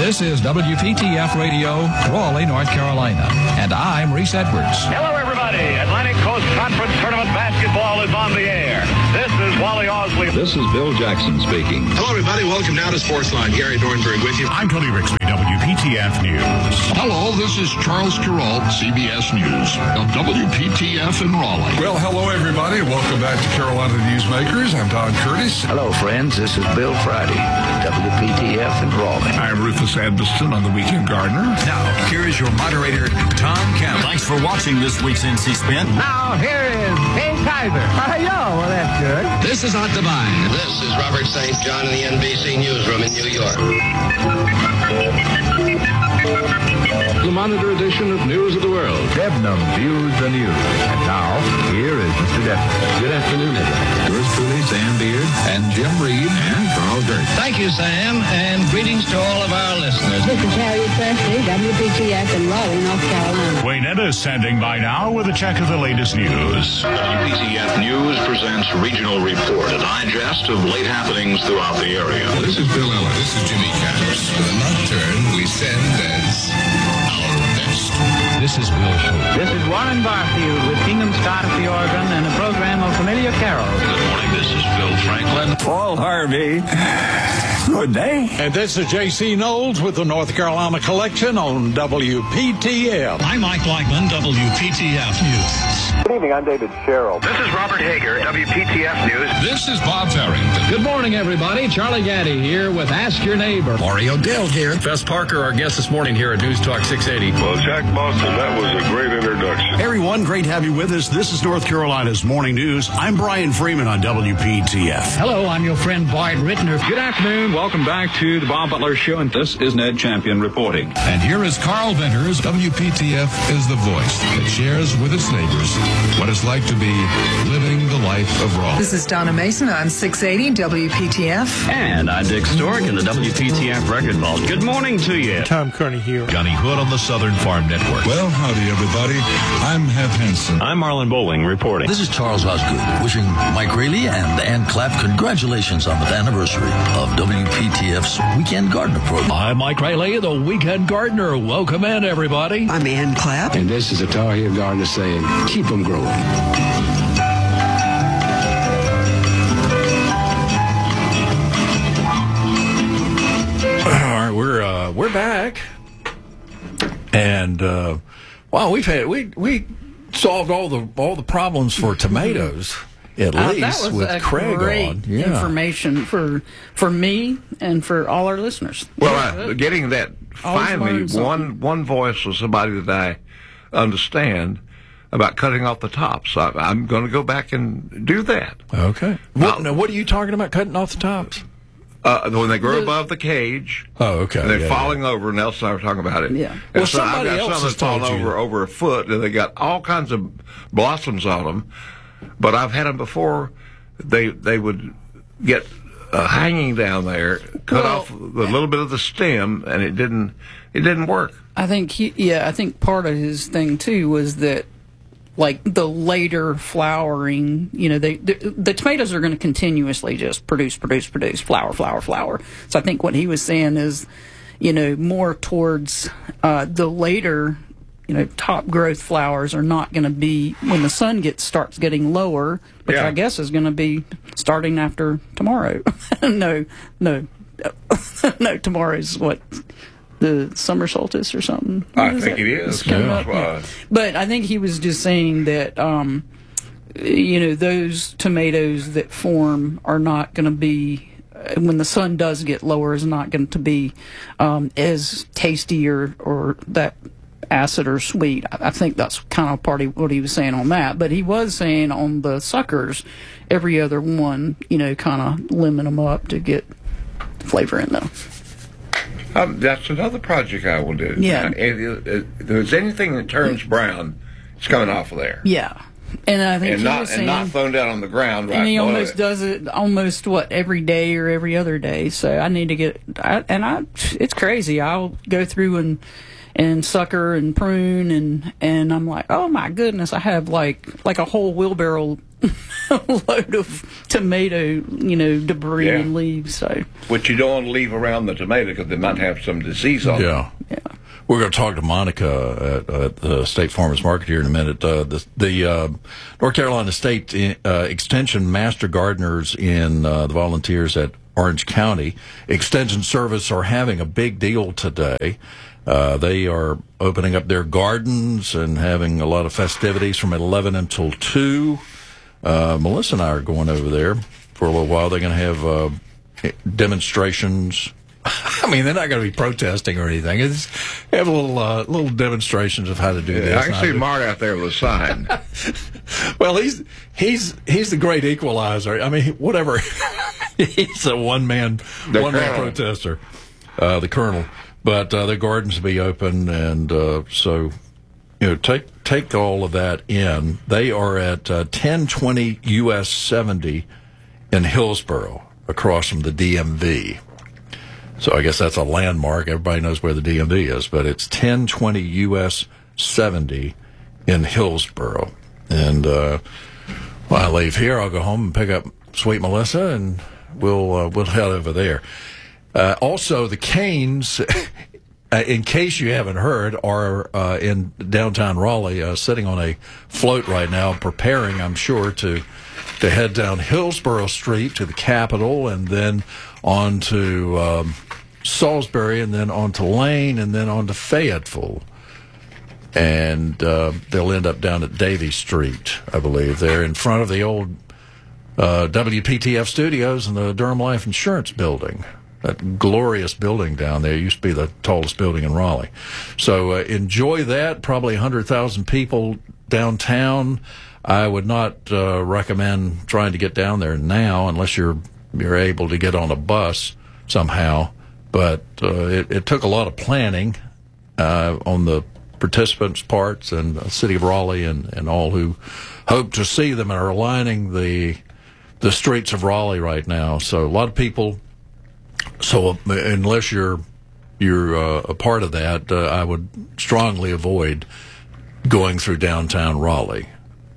This is WPTF Radio, Raleigh, North Carolina. And I'm Reese Edwards. Hello, everybody. Atlantic Coast Conference Tournament basketball is on the air. This is Wally Osley. This is Bill Jackson speaking. Hello, everybody. Welcome now to Sportsline. Gary Dornberg with you. I'm Tony Rixby, WPTF News. Hello, this is Charles Kuralt, CBS News, of WPTF in Raleigh. Well, hello, everybody. Welcome back to Carolina Newsmakers. I'm Don Curtis. Hello, friends. This is Bill Friday, WPTF in Raleigh. I'm Rufus Edmiston on the Weekend Gardener. Now, here is your moderator, Tom Campbell. Thanks for watching this week's NC Spin. Now, here is Dave Kaiser. Well, that's good. This is On Divine. This is Robert St. John in the NBC Newsroom in New York. The Monitor edition of News of the World. Debnam views the news. And now, here is Mr. Debnam. Good afternoon, everyone. Yours truly, Sam Beard, And Jim Reed. and Carl Gert. Thank you, Sam, and greetings to all of our listeners. This is Harriet Presley, WPTF in Raleigh, North Carolina. Wayne Etta standing by now with a check of the latest news. WPTF News presents Regional Report, a digest of late happenings throughout the area. This is Bill Ellis. This is Jimmy Caps. The nocturne we send as our best. This is Bill Schultz. This is Warren Barfield with Kingdom Scott at the organ and a program of familiar carols. Good morning, this is Bill Franklin. Paul Harvey. Good day. And this is J.C. Knowles with the North Carolina Collection on WPTF. I'm Mike Blackman, WPTF News. Good evening. I'm David Sherrill. This is Robert Hager, WPTF News. This is Bob Farrington. Good morning, everybody. Charlie Gaddy here with Ask Your Neighbor. Mario Dale here. Fess Parker, our guest this morning here at News Talk 680. Well, Jack Boston, that was a great introduction. Everyone, great to have you with us. This is North Carolina's Morning News. I'm Brian Freeman on WPTF. Hello, I'm your friend Boyd Rittner. Good afternoon. Welcome back to the Bob Butler Show, and this is Ned Champion reporting. And here is Carl Venters. WPTF is the voice that shares with its neighbors what it's like to be living the life of Raleigh. This is Donna Mason on 680 WPTF. And I'm Dick Stork in the WPTF Record Vault. Good morning to you. Tom Kearney here. Johnny Hood on the Southern Farm Network. Well, howdy, everybody. I'm Hep Henson. I'm Marlon Bowling reporting. This is Charles Osgood wishing Mike Rayleigh and Ann Clapp congratulations on the anniversary of WPTF's Weekend Gardener program. I'm Mike Rayleigh, the Weekend Gardener. Welcome in, everybody. I'm Ann Clapp. And this is a Tar Heel gardener saying, keep them growing. All right, we're back, and wow, we solved all the problems for tomatoes at least with Craig on. Yeah. Information for me and for all our listeners. Well, getting that finally one voice was somebody that I understand about cutting off the tops. So I'm going to go back and do that. Okay. Now, what are you talking about? Cutting off the tops? When they grow above the cage. Oh, okay. And they're falling over. Nelson and I were talking about it. Yeah. Well, so somebody I've got else some has that's fallen told you. over a foot, and they got all kinds of blossoms on them. But I've had them before. They would get hanging down there, cut off a little bit of the stem, and it didn't work. I think I think part of his thing too was that, like, the later flowering, the tomatoes are going to continuously just produce, flower. So I think what he was saying is, more towards the later, top growth flowers are not going to be when the sun starts getting lower, which I guess is going to be starting after tomorrow. No, tomorrow's what? The summer solstice or something? I think it is. Yeah. But I think he was just saying that, those tomatoes that form are not going to be, when the sun does get lower, is not going to be as tasty or that acid or sweet. I think that's kind of part of what he was saying on that. But he was saying on the suckers, every other one, kind of lemon them up to get flavor in them. That's another project I will do. Yeah. If there's anything that turns brown, it's coming off of there. Yeah. And I think and not thrown down on the ground. And he almost does it every day or every other day. So I need to get. It's crazy. I'll go through and sucker and prune, and I'm like, oh my goodness, I have like a whole wheelbarrow load of tomato, debris and leaves. So, which you don't want to leave around the tomato because they might have some disease on them. Yeah. We're going to talk to Monica at the State Farmers Market here in a minute. The North Carolina State Extension Master Gardeners in the volunteers at Orange County Extension Service are having a big deal today. They are opening up their gardens and having a lot of festivities from 11 until 2. Melissa and I are going over there for a little while. They're going to have demonstrations. I mean, they're not going to be protesting or anything. It's have little demonstrations of how to do this. I can see Mark out there with a sign. Well, he's the great equalizer. I mean, whatever. He's a one man protester, the colonel. But their gardens will be open, and so take all of that in. They are at 1020 US 70 in Hillsboro, across from the DMV. So I guess that's a landmark. Everybody knows where the DMV is, but it's 1020 US 70 in Hillsboro. And when I leave here, I'll go home and pick up Sweet Melissa, and we'll head over there. Also, the Canes, in case you haven't heard, are in downtown Raleigh, sitting on a float right now, preparing, I'm sure, to head down Hillsborough Street to the Capitol, and then on to Salisbury, and then on to Lane, and then on to Fayetteville. And they'll end up down at Davie Street, I believe. They're in front of the old WPTF studios in the Durham Life Insurance building. That glorious building down there used to be the tallest building in Raleigh. So enjoy that. Probably 100,000 people downtown. I would not recommend trying to get down there now unless you're able to get on a bus somehow. But it took a lot of planning on the participants' parts, and the city of Raleigh and all who hope to see them are lining the streets of Raleigh right now. So a lot of people. So unless you're a part of that, I would strongly avoid going through downtown Raleigh.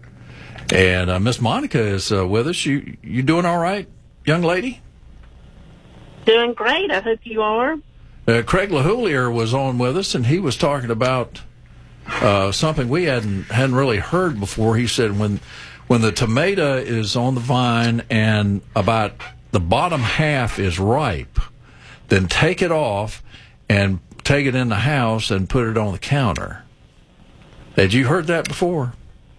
And Miss Monica is with us. You doing all right, young lady? Doing great. I hope you are. Craig LaHoulier was on with us, and he was talking about something we hadn't really heard before. He said when the tomato is on the vine and about the bottom half is ripe, then take it off and take it in the house and put it on the counter. Had you heard that before?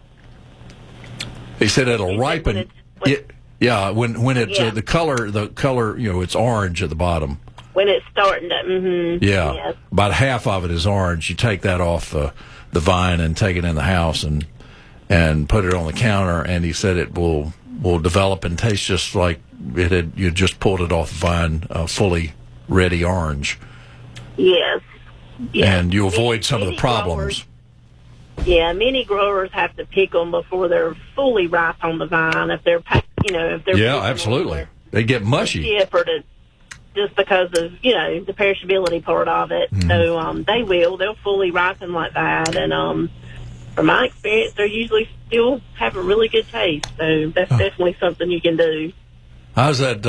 He said it'll ripen. When it's the color, it's orange at the bottom. When it's starting to, mm-hmm. Yeah, yes. About half of it is orange. You take that off the vine and take it in the house and put it on the counter. And he said it will develop and taste just like you just pulled it off the vine, fully ready orange. Yes. And you avoid some of the problems. Many growers have to pick them before they're fully ripe on the vine. If they're absolutely, they get mushy. Just because of the perishability part of it. Mm-hmm. So they'll fully ripen like that, and from my experience, they usually still have a really good taste. So that's definitely something you can do. How's that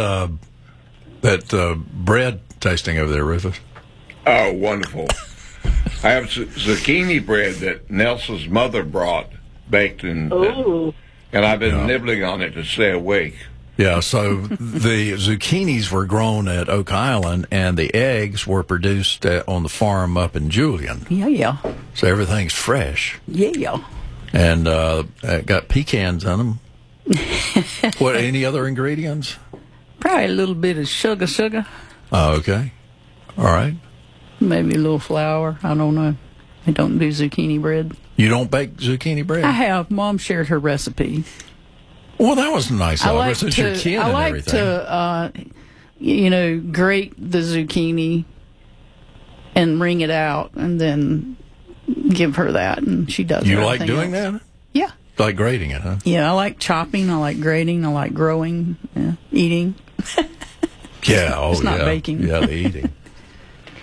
bread tasting over there, Rufus? Oh, wonderful. I have zucchini bread that Nelson's mother brought, baked in, and I've been nibbling on it to stay awake. Yeah, so the zucchinis were grown at Oak Island, and the eggs were produced on the farm up in Julian. Yeah. So everything's fresh. Yeah. And got pecans in them. What? Any other ingredients? Probably a little bit of sugar. Oh, okay. All right. Maybe a little flour. I don't know. I don't do zucchini bread. You don't bake zucchini bread? I have. Mom shared her recipe. Well, that was nice of her since you're a kid and everything. I like to, grate the zucchini and wring it out and then give her that, and she does You like doing else. that? Yeah. Like grating it, huh? Yeah, I like chopping, I like grating, I like growing, eating. Yeah, it's not baking. Yeah, the eating.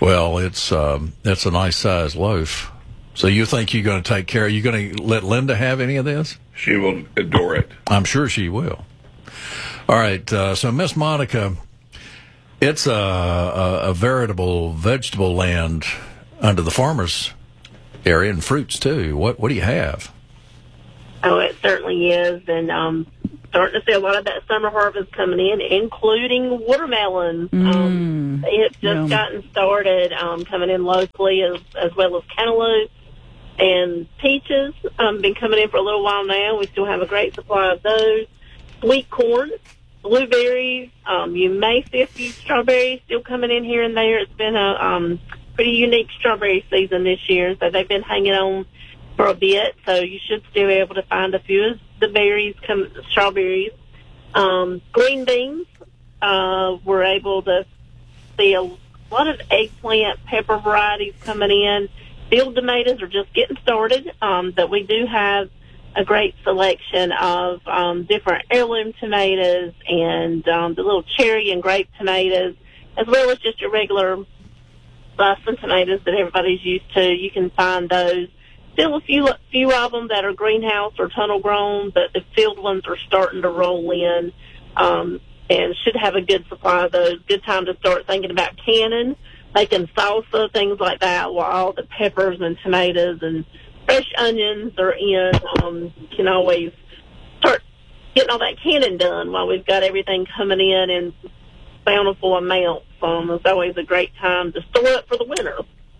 Well, it's a nice size loaf. So you think you're going to take care? Are you going to let Linda have any of this? She will adore it. I'm sure she will. All right. So Miss Monica, it's a veritable vegetable land under the farmers area, and fruits too. What do you have? Oh, it certainly is, and starting to see a lot of that summer harvest coming in, including watermelons. They have just gotten started coming in locally, as well as cantaloupes and peaches. Been coming in for a little while now. We still have a great supply of those. Sweet corn, blueberries. You may see a few strawberries still coming in here and there. It's been a pretty unique strawberry season this year, so they've been hanging on for a bit, so you should still be able to find a few of the berries, strawberries. Green beans, we're able to see a lot of eggplant, pepper varieties coming in. Field tomatoes are just getting started, but we do have a great selection of different heirloom tomatoes and the little cherry and grape tomatoes, as well as just your regular Boston tomatoes that everybody's used to. You can find those. Still a few of them that are greenhouse or tunnel grown, but the field ones are starting to roll in, and should have a good supply of those. Good time to start thinking about canning, making salsa, things like that, while all the peppers and tomatoes and fresh onions are in. You can always start getting all that canning done while we've got everything coming in bountiful amounts. It's always a great time to store up for the winter.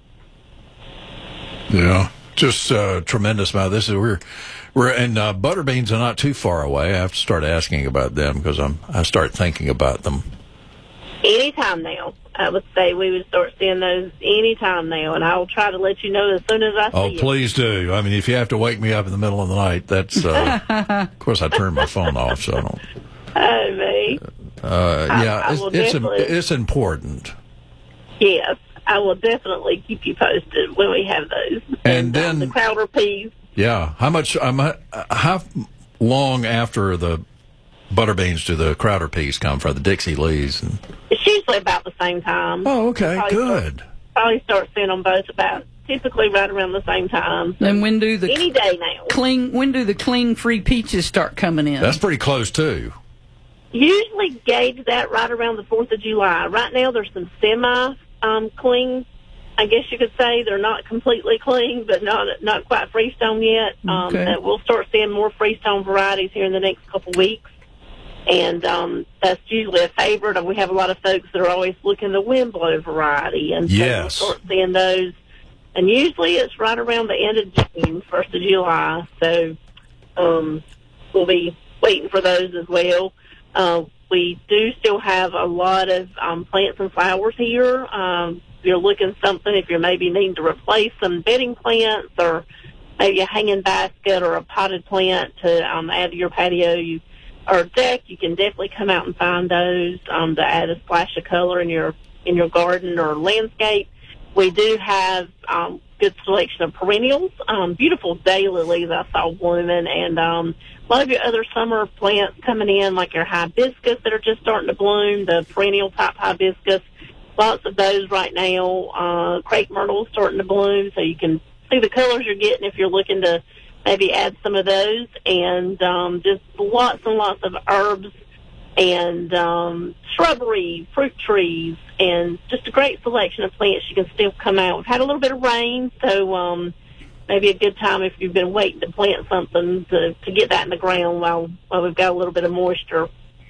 Yeah. Just tremendous amount. We're and butter beans are not too far away. I have to start asking about them because I start thinking about them. Anytime now, I would say we would start seeing those anytime now, and I'll try to let you know as soon as I see it. Oh, please do. I mean, if you have to wake me up in the middle of the night, that's of course I turn my phone off, so I don't. Oh, me. It's important. Yes. I will definitely keep you posted when we have those. And then the Crowder peas. Yeah. How long after the butter beans do the Crowder peas come from, the Dixie Lees? It's usually about the same time. Oh, okay. Good. Probably start seeing them both typically right around the same time. So and when do the any day now? When do the clean free peaches start coming in? That's pretty close too. Usually gauge that right around the 4th of July. Right now there's some clean, I guess you could say. They're not completely clean, but not quite freestone yet. Okay. We'll start seeing more freestone varieties here in the next couple weeks, and that's usually a favorite. We have a lot of folks that are always looking the windblow variety, and so we'll start seeing those. And usually it's right around the end of June, 1st of July. So we'll be waiting for those as well. We do still have a lot of plants and flowers here. If you're looking something, if you're maybe needing to replace some bedding plants or maybe a hanging basket or a potted plant to add to your patio or deck, you can definitely come out and find those to add a splash of color in your garden or landscape. We do have good selection of perennials, beautiful daylilies I saw blooming, and a lot of your other summer plants coming in, like your hibiscus that are just starting to bloom, the perennial type hibiscus. Lots of those right now. Crepe myrtle starting to bloom, so you can see the colors you're getting if you're looking to maybe add some of those. And just lots and lots of herbs and shrubbery, fruit trees, and just a great selection of plants you can still come out. We've had a little bit of rain, so maybe a good time if you've been waiting to plant something to get that in the ground while we've got a little bit of moisture.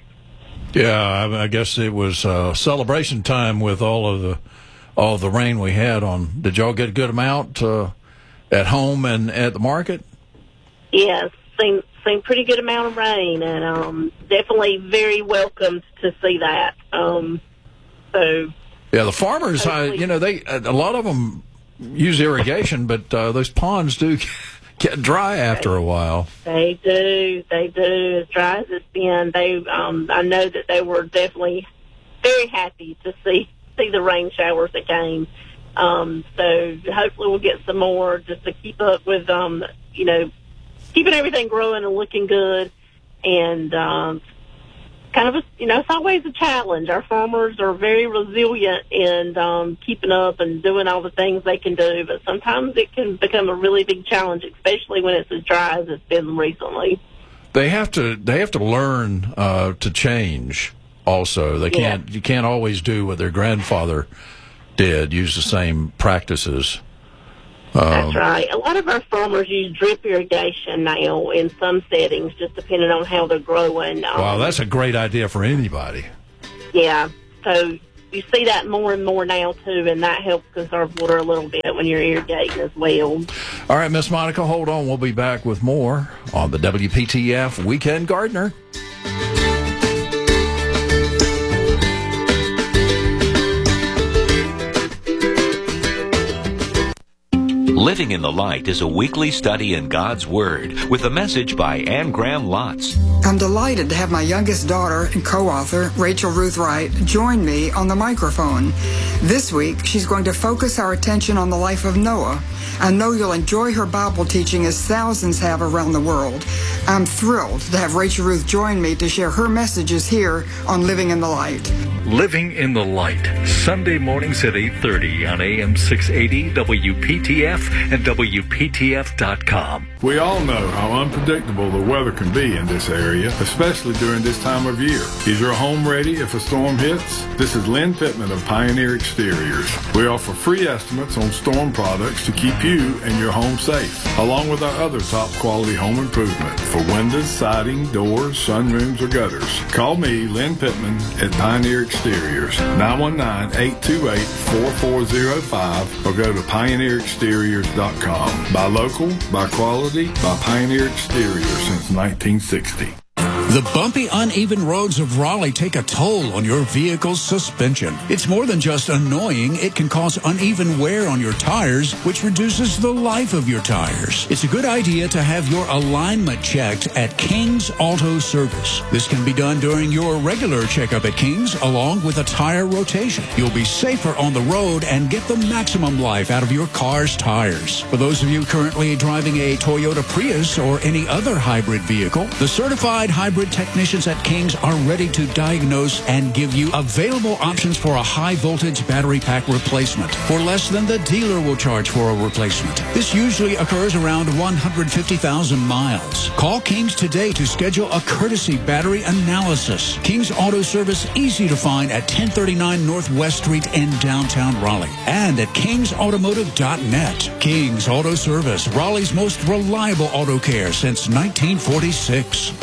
Yeah, I guess it was celebration time with all of the rain we had on. Did y'all get a good amount at home and at the market? Yes, seen pretty good amount of rain, and definitely very welcomed to see that. So yeah, the farmers, they a lot of them use irrigation, but those ponds do get dry after a while. They do. As dry as it's been, I know that they were definitely very happy to see the rain showers that came. So hopefully we'll get some more just to keep up with, keeping everything growing and looking good. And kind of it's always a challenge. Our farmers are very resilient in keeping up and doing all the things they can do, but sometimes it can become a really big challenge, especially when it's as dry as it's been recently. They have to learn to change. Also, you can't always do what their grandfather did. Use the same practices. That's right. A lot of our farmers use drip irrigation now in some settings, just depending on how they're growing. Wow, that's a great idea for anybody. Yeah. So you see that more and more now, too, and that helps conserve water a little bit when you're irrigating as well. All right, Miss Monica, hold on. We'll be back with more on the WPTF Weekend Gardener. Living in the Light is a weekly study in God's Word with a message by Anne Graham Lotz. I'm delighted to have my youngest daughter and co-author, Rachel Ruth Wright, join me on the microphone. This week, she's going to focus our attention on the life of Noah. I know you'll enjoy her Bible teaching as thousands have around the world. I'm thrilled to have Rachel Ruth join me to share her messages here on Living in the Light. Living in the Light, Sunday mornings at 8:30 on AM 680 WPTF and WPTF.com. We all know how unpredictable the weather can be in this area, especially during this time of year. Is your home ready if a storm hits? This is Lynn Pittman of Pioneer Exteriors. We offer free estimates on storm products to keep you and your home safe, along with our other top quality home improvement for windows, siding, doors, sunrooms, or gutters. Call me, Lynn Pittman, at Pioneer Exteriors, 919-828-4405, or go to pioneerexteriors.com. Buy local, buy quality, by Pioneer Exteriors since 1960. The bumpy, uneven roads of Raleigh take a toll on your vehicle's suspension. It's more than just annoying. It can cause uneven wear on your tires, which reduces the life of your tires. It's a good idea to have your alignment checked at King's Auto Service. This can be done during your regular checkup at King's, along with a tire rotation. You'll be safer on the road and get the maximum life out of your car's tires. For those of you currently driving a Toyota Prius or any other hybrid vehicle, the certified hybrid technicians at King's are ready to diagnose and give you available options for a high-voltage battery pack replacement for less than the dealer will charge for a replacement. This usually occurs around 150,000 miles. Call King's today to schedule a courtesy battery analysis. King's Auto Service, easy to find at 1039 Northwest Street in downtown Raleigh and at kingsautomotive.net. King's Auto Service, Raleigh's most reliable auto care since 1946.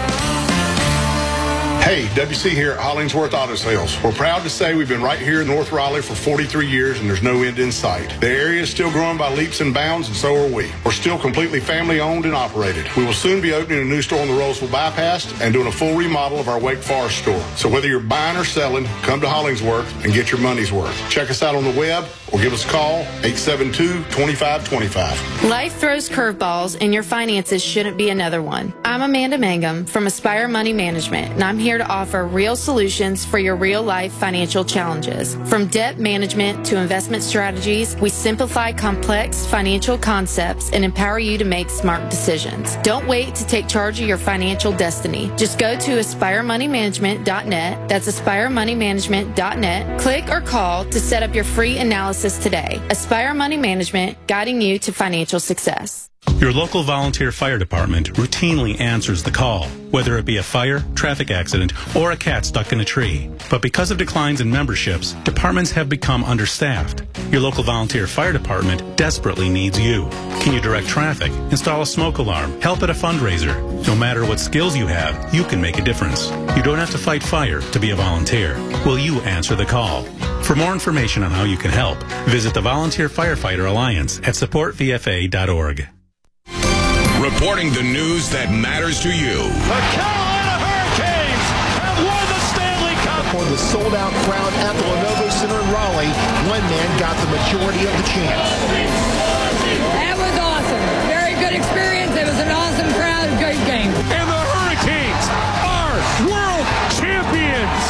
Hey, WC here at Hollingsworth Auto Sales. We're proud to say we've been right here in North Raleigh for 43 years and there's no end in sight. The area is still growing by leaps and bounds and so are we. We're still completely family owned and operated. We will soon be opening a new store on the Roseville Bypass and doing a full remodel of our Wake Forest store. So whether you're buying or selling, come to Hollingsworth and get your money's worth. Check us out on the web or give us a call, 872-2525. Life throws curveballs and your finances shouldn't be another one. I'm Amanda Mangum from Aspire Money Management and I'm here to offer real solutions for your real-life financial challenges. From debt management to investment strategies, we simplify complex financial concepts and empower you to make smart decisions. Don't wait to take charge of your financial destiny. Just go to AspireMoneyManagement.net. That's AspireMoneyManagement.net. Click or call to set up your free analysis today. Aspire Money Management, guiding you to financial success. Your local volunteer fire department routinely answers the call, whether it be a fire, traffic accident, or a cat stuck in a tree. But because of declines in memberships, departments have become understaffed. Your local volunteer fire department desperately needs you. Can you direct traffic, install a smoke alarm, help at a fundraiser? No matter what skills you have, you can make a difference. You don't have to fight fire to be a volunteer. Will you answer the call? For more information on how you can help, visit the Volunteer Firefighter Alliance at supportvfa.org. Reporting the news that matters to you. The Carolina Hurricanes have won the Stanley Cup. For the sold-out crowd at the Lenovo Center in Raleigh, one man got the majority of the chance. That was awesome. Very good experience. It was an awesome crowd. Great game. And the Hurricanes are world champions.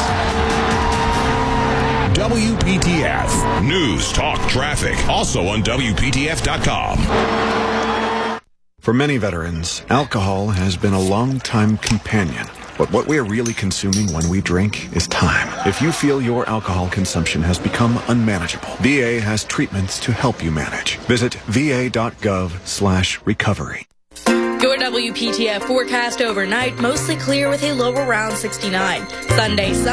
WPTF. News, talk, traffic. Also on WPTF.com. For many veterans, alcohol has been a long-time companion. But what we are really consuming when we drink is time. If you feel your alcohol consumption has become unmanageable, VA has treatments to help you manage. Visit va.gov/recovery. Your WPTF forecast overnight, mostly clear with a low around 69. Sunday,